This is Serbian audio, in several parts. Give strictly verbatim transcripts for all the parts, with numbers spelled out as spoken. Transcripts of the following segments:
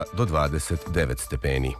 do dvadeset devet stepeni.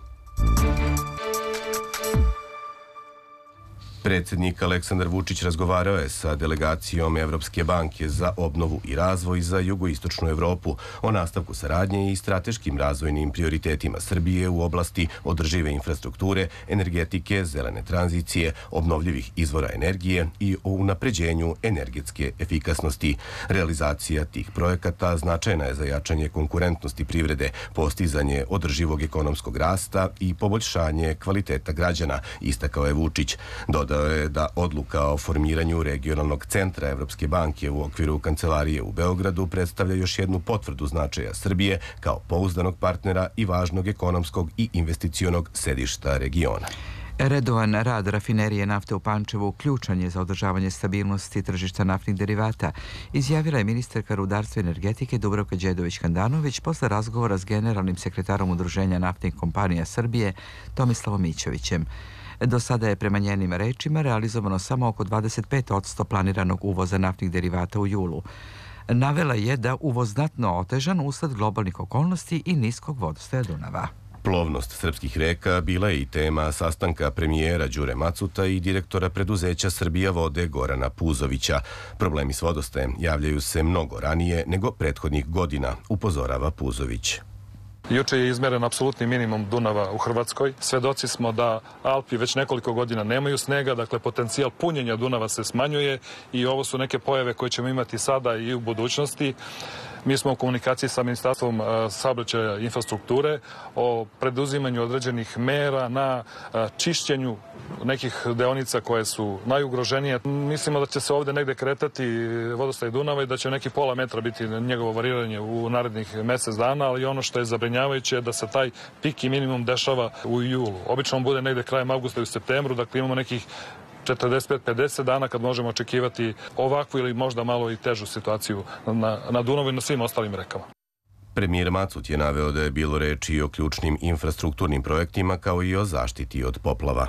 Predsjednik Aleksandar Vučić razgovarao je sa delegacijom Evropske banke za obnovu i razvoj za jugoistočnu Evropu o nastavku saradnje i strateškim razvojnim prioritetima Srbije u oblasti održive infrastrukture, energetike, zelene tranzicije, obnovljivih izvora energije i o unapređenju energetske efikasnosti. Realizacija tih projekata značajna je za jačanje konkurentnosti privrede, postizanje održivog ekonomskog rasta i poboljšanje kvaliteta građana, istakao je Vučić. Dodao je da odluka o formiranju regionalnog centra Evropske banke u okviru kancelarije u Beogradu predstavlja još jednu potvrdu značaja Srbije kao pouzdanog partnera i važnog ekonomskog i investicionog sedišta regiona. Redovan rad rafinerije nafte u Pančevu ključan je za održavanje stabilnosti tržišta naftnih derivata, izjavila je ministarka rudarstva i energetike Dubravka Đedović-Handanović posle razgovora s generalnim sekretarom Udruženja naftnih kompanija Srbije Tomislavom Mićovićem. Do sada je prema njenim rečima realizovano samo oko dvadeset pet posto planiranog uvoza naftnih derivata u julu. Navela je da uvoz znatno otežan usled globalnih okolnosti i niskog vodostaja Dunava. Plovnost srpskih reka bila je i tema sastanka premijera Đure Macuta i direktora preduzeća Srbija vode Gorana Puzovića. Problemi s vodostajem javljaju se mnogo ranije nego prethodnih godina, upozorava Puzović. Juče je izmeren apsolutni minimum Dunava u Hrvatskoj. Svedoci smo da Alpi već nekoliko godina nemaju snega, dakle potencijal punjenja Dunava se smanjuje i ovo su neke pojave koje ćemo imati sada i u budućnosti. Mi smo u komunikaciji sa Ministarstvom saobraćaja i infrastrukture o preduzimanju određenih mera na čišćenju nekih deonica koje su najugroženije. Mislimo da će se ovdje negde kretati vodostaj Dunava i da će neki pola metra biti njegovo variranje u narednih mjesec dana, ali ono što je zabrinjavajuće je da se taj pik i minimum dešava u julu. Obično on bude negde krajem avgusta i u septembru, dakle imamo nekih četrdeset pet do pedeset dana kad možemo očekivati ovakvu ili možda malo i težu situaciju na, na Dunavu i na svim ostalim rekama. Premijer Macut je naveo da je bilo reči i o ključnim infrastrukturnim projektima kao i o zaštiti od poplava.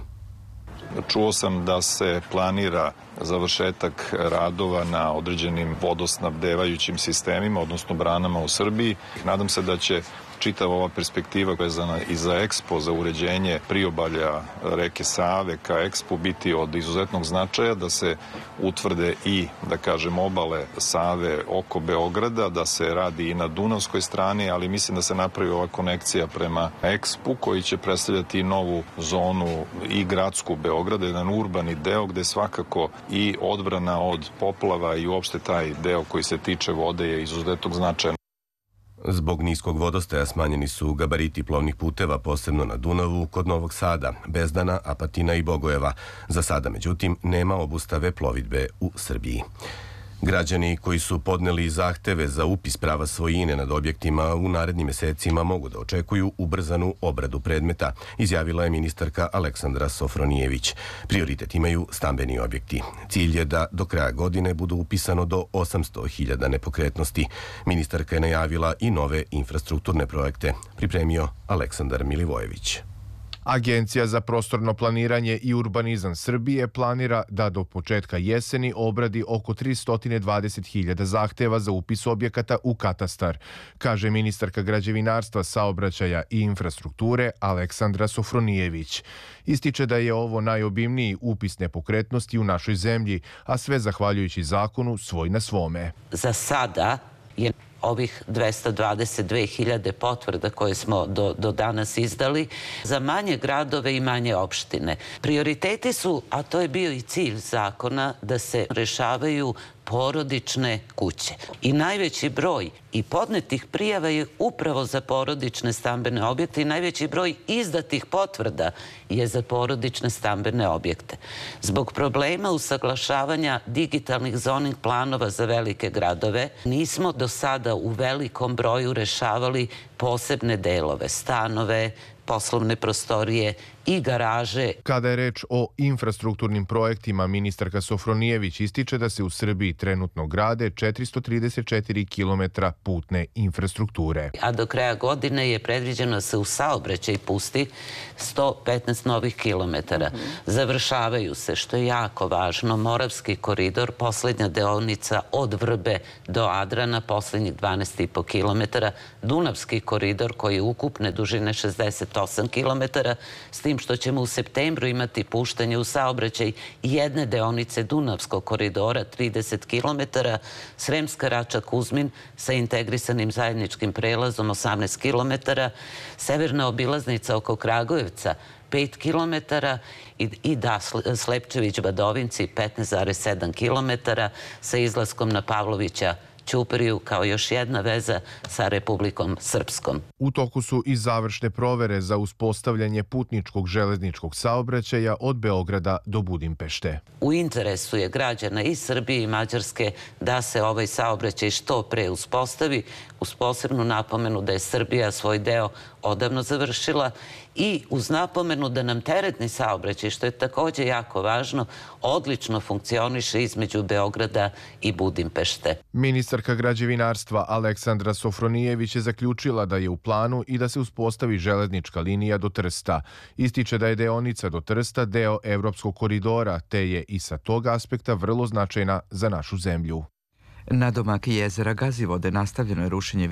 Čuo sam da se planira završetak radova na određenim vodosnabdevajućim sistemima, odnosno branama u Srbiji. Nadam se da će čitava ova perspektiva vezana i za EKSPO, za uređenje priobalja reke Save ka EKSPO biti od izuzetnog značaja, da se utvrde i, da kažem, obale Save oko Beograda, da se radi i na Dunavskoj strani, ali mislim da se napravi ova konekcija prema EKSPO koji će predstavljati novu zonu i gradsku Beograda, jedan urbani deo gde svakako i odbrana od poplava i uopšte taj deo koji se tiče vode je izuzetnog značaja. Zbog niskog vodostaja smanjeni su gabariti plovnih puteva, posebno na Dunavu, kod Novog Sada, Bezdana, Apatina i Bogojeva. Za sada, međutim, nema obustave plovidbe u Srbiji. Građani koji su podneli zahteve za upis prava svojine nad objektima u narednim mesecima mogu da očekuju ubrzanu obradu predmeta, izjavila je ministarka Aleksandra Sofronijević. Prioritet imaju stambeni objekti. Cilj je da do kraja godine budu upisano do osamsto hiljada nepokretnosti. Ministarka je najavila i nove infrastrukturne projekte. Pripremio Aleksandar Milivojević. Agencija za prostorno planiranje i urbanizam Srbije planira da do početka jeseni obradi oko tristo dvadeset hiljada zahteva za upis objekata u katastar, kaže ministarka građevinarstva, saobraćaja i infrastrukture Aleksandra Sofronijević. Ističe da je ovo najobimniji upis nepokretnosti u našoj zemlji, a sve zahvaljujući zakonu Svoj na svome. Za sada je ovih dvesta dvadeset dve hiljade potvrda koje smo do, do danas izdali za manje gradove i manje opštine. Prioriteti su, a to je bio i cilj zakona, da se rešavaju porodične kuće. I najveći broj i podnetih prijava je upravo za porodične stambene objekte i najveći broj izdatih potvrda je za porodične stambene objekte. Zbog problema usaglašavanja digitalnih zoning planova za velike gradove nismo do sada u velikom broju rešavali posebne delove, stanove, poslovne prostorije i garaže. Kada je reč o infrastrukturnim projektima, ministarka Sofronijević ističe da se u Srbiji trenutno grade četiristo trideset četiri kilometra putne infrastrukture. A do kraja godine je predviđeno da se u saobraćaj pusti sto petnaest novih kilometara. Završavaju se, što je jako važno, Moravski koridor, poslednja deonica od Vrbe do Adrana, poslednjih dvanaest i po kilometara, Dunavski koridor, koridor koji je ukupne dužine šezdeset osam kilometara, s tim što ćemo u septembru imati puštanje u saobraćaj jedne deonice Dunavskog koridora, trideset kilometara, Sremska Rača-Kuzmin sa integrisanim zajedničkim prelazom osamnaest kilometara, severna obilaznica oko Kragujevca pet kilometara i, i da Slepčević-Badovinci petnaest zarez sedam kilometara sa izlaskom na Pavlovića Ćupriju kao još jedna veza sa Republikom Srpskom. U toku su i završne provere za uspostavljanje putničkog železničkog saobraćaja od Beograda do Budimpešte. U interesu je građana i Srbije i Mađarske da se ovaj saobraćaj što pre uspostavi, uz posebnu napomenu da je Srbija svoj deo odavno završila i uz napomenu da nam teretni saobraćaj, što je također jako važno, odlično funkcioniše između Beograda i Budimpešte. Ministarka građevinarstva Aleksandra Sofronijević je zaključila da je u planu i da se uspostavi železnička linija do Trsta. Ističe da je deonica do Trsta deo Evropskog koridora, te je i sa tog aspekta vrlo značajna za našu zemlju. Na domak jezera Gazivode nastavljeno je rušenje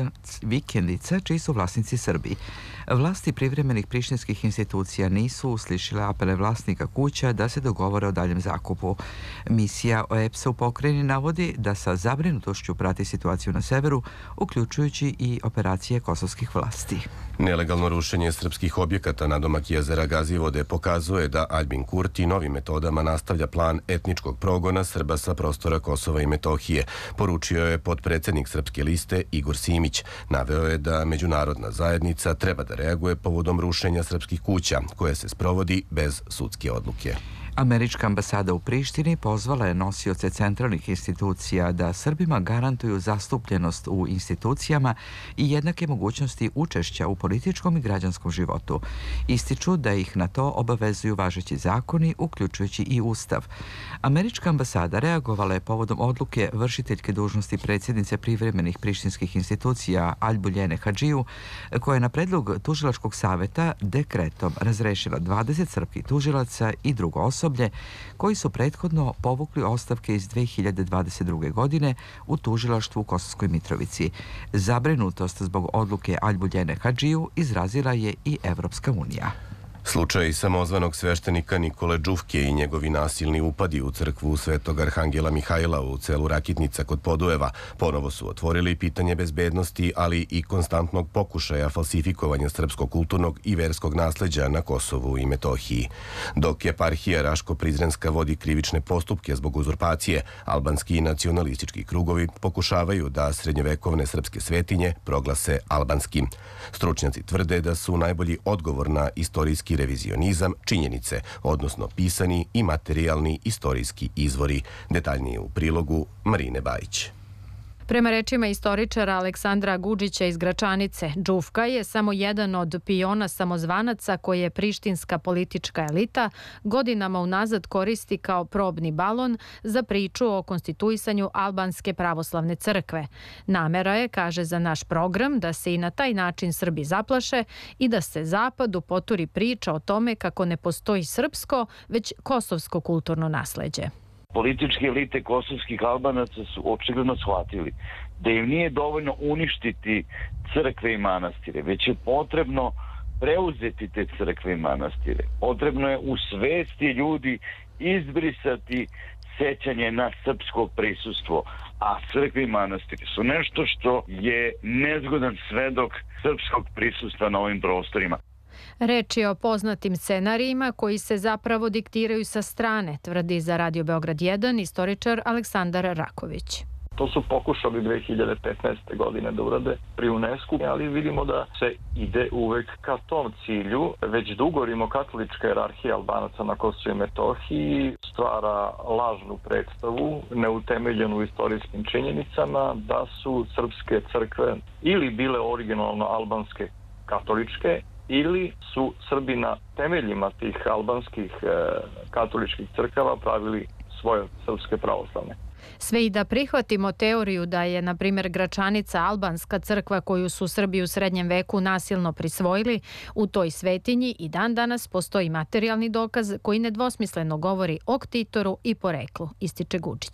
vikendica, čiji su vlasnici Srbi. Vlasti privremenih prištinskih institucija nisu uslišile apele vlasnika kuća da se dogovore o daljem zakupu. Misija O E P S-a u pokrajini navodi da sa zabrinutošću prati situaciju na severu, uključujući i operacije kosovskih vlasti. Nelegalno rušenje srpskih objekata na domak jezera Gazivode pokazuje da Aljbin Kurti novim metodama nastavlja plan etničkog progona Srba sa prostora Kosova i Metohije, poručio je potpredsjednik Srpske liste Igor Simić. Naveo je da međunarodna zajednica treba da reaguje povodom rušenja srpskih kuća, koje se sprovodi bez sudske odluke. Američka ambasada u Prištini pozvala je nosioce centralnih institucija da Srbima garantuju zastupljenost u institucijama i jednake mogućnosti učešća u političkom i građanskom životu. Ističu da ih na to obavezuju važeći zakoni, uključujući i Ustav. Američka ambasada reagovala je povodom odluke vršiteljke dužnosti predsjednice privremenih prištinskih institucija Albuljene Hadžiju, koja je na predlog tužilačkog saveta dekretom razrešila dvadeset srpskih tužilaca i drugo osoblje koji su prethodno povukli ostavke iz dve hiljade dvadeset druge. godine u tužilaštvu u Kosovskoj Mitrovici. Zabrinutost zbog odluke Albuljene Hadžiju izrazila je i Evropska unija. Slučaj samozvanog sveštenika Nikole Đufke i njegovi nasilni upadi u crkvu Svetog Arhangela Mihajla u selu Rakitnica kod Podujeva ponovo su otvorili pitanje bezbednosti, ali i konstantnog pokušaja falsifikovanja srpskog kulturnog i verskog nasleđa na Kosovu i Metohiji. Dok eparhija Raško-Prizrenska vodi krivične postupke zbog uzurpacije, albanski i nacionalistički krugovi pokušavaju da srednjovekovne srpske svetinje proglase albanskim. Stručnjaci tvrde da su najbolji odgovor na istorijski revizionizam činjenice, odnosno pisani i materijalni istorijski izvori. Detaljnije u prilogu Marine Bajić. Prema rečima istoričara Aleksandra Guđića iz Gračanice, Đufka je samo jedan od piona samozvanaca koje prištinska politička elita godinama unazad koristi kao probni balon za priču o konstituisanju albanske pravoslavne crkve. Namera je, kaže za naš program, da se i na taj način Srbi zaplaše i da se Zapadu poturi priča o tome kako ne postoji srpsko, već kosovsko kulturno nasleđe. Političke elite kosovskih Albanaca su očigledno shvatili da im nije dovoljno uništiti crkve i manastire, već je potrebno preuzeti te crkve i manastire. Potrebno je u svesti ljudi izbrisati sećanje na srpsko prisustvo, a crkve i manastiri su nešto što je nezgodan svedok srpskog prisustva na ovim prostorima. Reč je o poznatim scenarijima koji se zapravo diktiraju sa strane, tvrdi za Radio Beograd jedan istoričar Aleksandar Raković. To su pokušali dve hiljade petnaeste. godine da urade pri UNESCO, ali vidimo da se ide uvek ka tom cilju. Već dugo rimokatolička jerarhija Albanaca na Kosovu i Metohiji stvara lažnu predstavu, neutemeljenu u istorijskim činjenicama, da su srpske crkve ili bile originalno albanske katoličke, ili su Srbi na temeljima tih albanskih e, katoličkih crkava pravili svoje srpske pravoslavne. Sve i da prihvatimo teoriju da je, na primjer, Gračanica albanska crkva koju su Srbi u srednjem veku nasilno prisvojili, u toj svetinji i dan danas postoji materijalni dokaz koji nedvosmisleno govori o ktitoru i poreklu, ističe Guđić.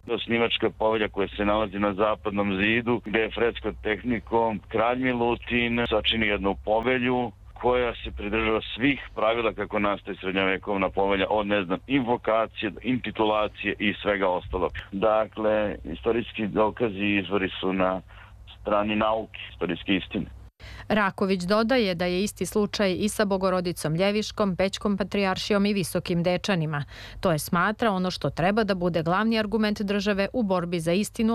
Osnivačka povelja koja se nalazi na zapadnom zidu, gde je fredskom tehnikom kralj Milutin sačini jednu povelju koja se pridržava svih pravila kako nastaje srednjovekovna povelja, od, ne znam, invokacije, intitulacije i svega ostalog. Dakle, istorijski dokazi i izvori su na strani nauke, istorijske istine. Raković dodaje da je isti slučaj i sa Bogorodicom Ljeviškom, Pećkom patrijaršijom i Visokim Dečanima. To je, smatra, ono što treba da bude glavni argument države u borbi za istinu